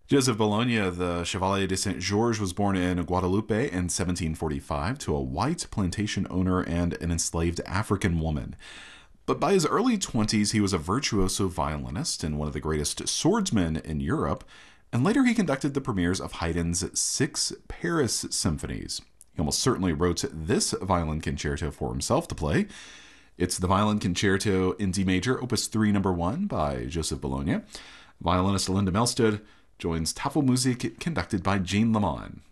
Joseph Bologna, the Chevalier de Saint Georges, was born in Guadeloupe in 1745 to a white plantation owner and an enslaved African woman. But by his early 20s, he was a virtuoso violinist and one of the greatest swordsmen in Europe, and later he conducted the premieres of Haydn's 6 Paris symphonies. He almost certainly wrote this violin concerto for himself to play. It's the Violin Concerto in D major, Opus 3, number 1 by Joseph Bologna. Violinist Linda Melstead joins Tafelmusik conducted by Jean Lamont.